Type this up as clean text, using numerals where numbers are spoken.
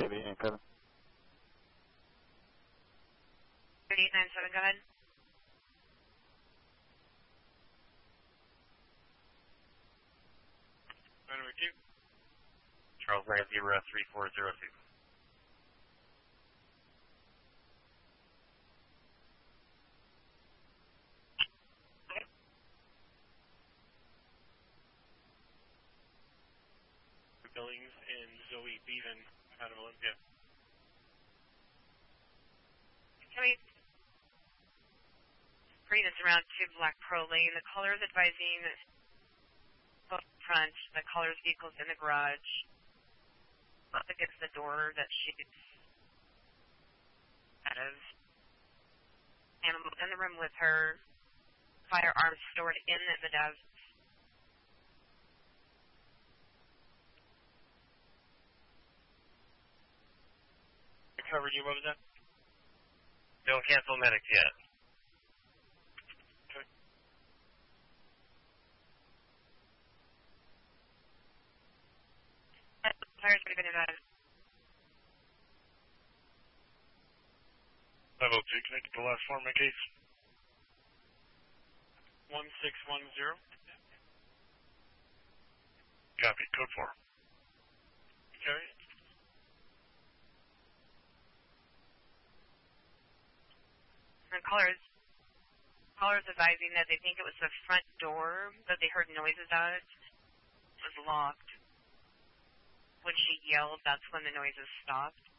Heavy and Kevin. 3897, go ahead. Number 2. Charles Land Zebra 3402. Billings and Zoe Beaven out of Olympia. Can we bring this around to Black Pearl Lane? The caller is advising up front, the caller's vehicle's in the garage, up against the door that she's out of. Animal in the room with her, firearms stored in the desk. Covered you, what was that? Don't cancel medics yet. Okay. Fire's already been invited. 502, connected to the last form of case. 1610. Copy, code 4. Okay. The caller's advising that they think it was the front door that they heard noises at. It was locked. When she yelled, that's when the noises stopped.